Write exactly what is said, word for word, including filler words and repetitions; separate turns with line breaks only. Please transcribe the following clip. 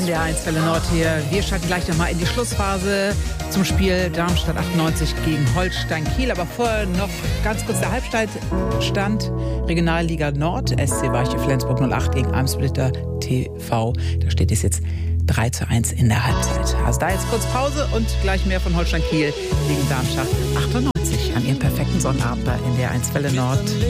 N D R eins Welle Nord hier. Wir schalten gleich nochmal in die Schlussphase zum Spiel Darmstadt achtundneunzig gegen Holstein Kiel. Aber vorher noch ganz kurz der Halbzeitstand. Regionalliga Nord, S C Weiche Flensburg null acht gegen Eimsbüttel T V. Da steht es jetzt drei zu eins in der Halbzeit. Also da jetzt kurz Pause und gleich mehr von Holstein Kiel gegen Darmstadt achtundneunzig an Ihrem perfekten Sonnabend bei N D R eins Welle Nord.